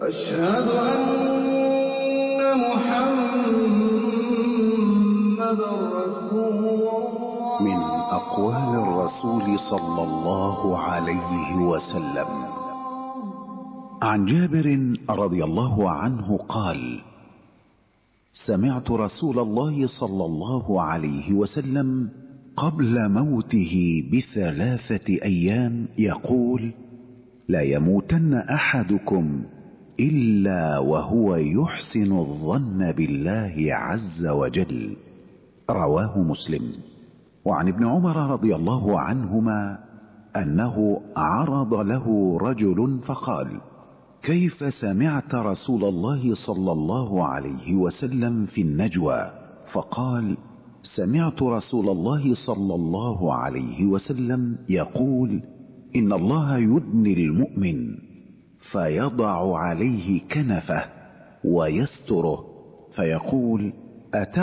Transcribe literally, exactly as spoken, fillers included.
أشهد أن محمدًا رسول الله. من أقوال الرسول صلى الله عليه وسلم عن جابر رضي الله عنه قال: سمعت رسول الله صلى الله عليه وسلم قبل موته بثلاثة أيام يقول: لا يموتن أحدكم إلا وهو يحسن الظن بالله عز وجل. رواه مسلم. وعن ابن عمر رضي الله عنهما أنه عرض له رجل فقال: كيف سمعت رسول الله صلى الله عليه وسلم في النجوى؟ فقال: سمعت رسول الله صلى الله عليه وسلم يقول: إن الله يدني المؤمن فيضع عليه كنفه ويستره فيقول: أتعلم